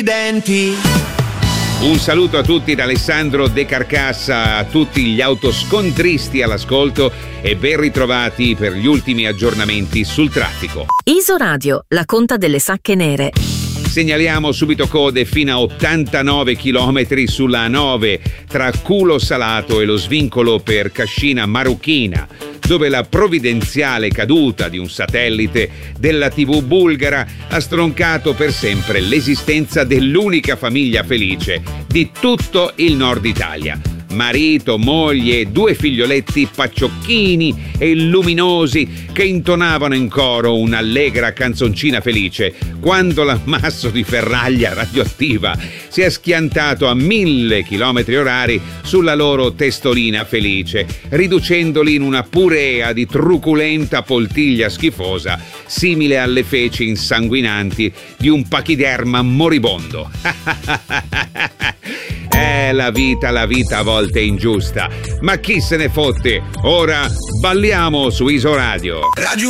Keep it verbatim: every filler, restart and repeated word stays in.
denti. Un saluto a tutti da Alessandro De Carcassa, a tutti gli autoscontristi all'ascolto e ben ritrovati per gli ultimi aggiornamenti sul traffico. Isoradio, la conta delle sacche nere. Segnaliamo subito code fino a ottantanove chilometri sulla A nove tra Culo Salato e lo svincolo per Cascina Marruchina, dove la provvidenziale caduta di un satellite della tivù bulgara ha stroncato per sempre l'esistenza dell'unica famiglia felice di tutto il nord Italia. Marito, moglie, due figlioletti pacciocchini e luminosi che intonavano in coro un'allegra canzoncina felice quando l'ammasso di ferraglia radioattiva si è schiantato a mille chilometri orari sulla loro testolina felice, riducendoli in una purea di truculenta poltiglia schifosa simile alle feci insanguinanti di un pachiderma moribondo. Eh, la vita, la vita a volte è ingiusta, ma chi se ne fotte? Ora balliamo su Isoradio. Radio